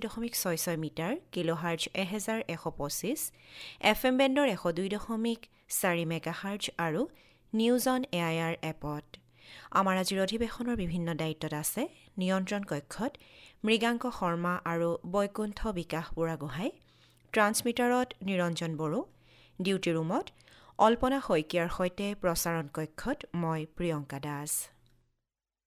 99.66 metre কিলোহাৰ্জ 1125, FM বেণ্ডৰ 102.4 megahertz আৰু news on AIR এপত। আমাৰ আজিৰ অধিৱেশনৰ বিভিন্ন দায়িত্বত আছে নিয়ন্ত্ৰণ কক্ষত মৃগাংক শৰ্মা আৰু বৈকুণ্ঠ বিকাশ বুঢ়াগোহাঁই, ট্ৰান্সমিটাৰত নিৰঞ্জন বড়ো, ডিউটি ৰুমত অল্পনা শইকীয়াৰ সৈতে প্ৰচাৰণ কক্ষত মই প্ৰিয়ংকা দাস।